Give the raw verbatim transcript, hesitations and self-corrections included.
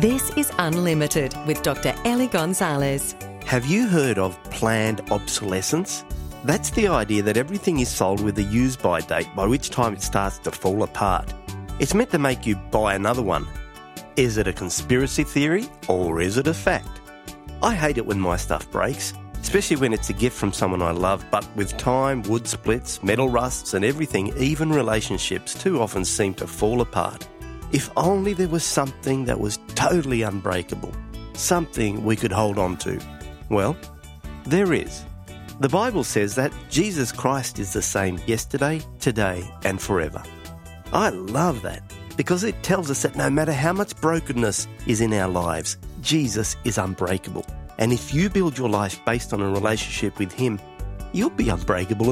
This is Unlimited with Doctor Ellie Gonzalez. Have you heard of planned obsolescence? That's the idea that everything is sold with a use-by date, by which time it starts to fall apart. It's meant to make you buy another one. Is it a conspiracy theory or is it a fact? I hate it when my stuff breaks, especially when it's a gift from someone I love, but with time, wood splits, metal rusts and everything, even relationships too often seem to fall apart. If only there was something that was totally unbreakable, something we could hold on to. Well, there is. The Bible says that Jesus Christ is the same yesterday, today and forever. I love that because it tells us that no matter how much brokenness is in our lives, Jesus is unbreakable. And if you build your life based on a relationship with Him, you'll be unbreakable